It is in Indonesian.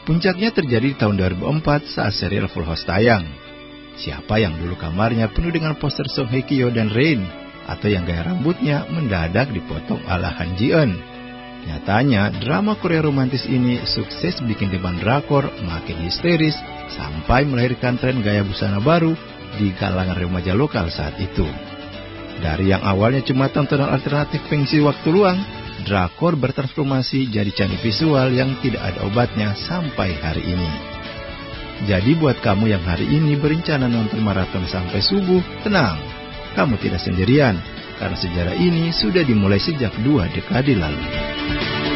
Puncaknya terjadi di tahun 2004 saat serial Full House tayang. Siapa yang dulu kamarnya penuh dengan poster Song Hye Kyo dan Rain, atau yang gaya rambutnya mendadak dipotong ala Han Ji Eun. Nyatanya, drama Korea romantis ini sukses bikin demand drakor makin histeris sampai melahirkan tren gaya busana baru di kalangan remaja lokal saat itu. Dari yang awalnya cuma tontonan alternatif pengisi waktu luang, drakor bertransformasi jadi candi visual yang tidak ada obatnya sampai hari ini. Jadi buat kamu yang hari ini berencana nonton maraton sampai subuh, tenang, kamu tidak sendirian, karena sejarah ini sudah dimulai sejak 2 dekade lalu.